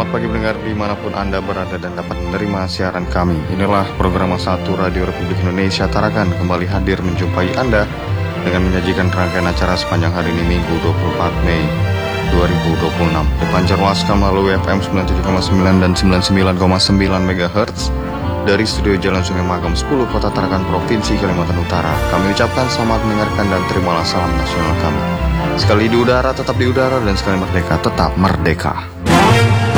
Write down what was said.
Selamat pagi pendengar dimanapun Anda berada dan dapat menerima siaran kami. Inilah program 1 Radio Republik Indonesia Tarakan kembali hadir menjumpai Anda dengan menyajikan rangkaian acara sepanjang hari ini Minggu 24 Mei 2026. Dipancar luaskan melalui FM 97,9 dan 99,9 MHz dari studio Jalan Sungai Magam 10 Kota Tarakan Provinsi Kalimantan Utara. Kami ucapkan selamat mendengarkan dan terimalah salam nasional kami. Sekali di udara tetap di udara dan sekali merdeka tetap merdeka.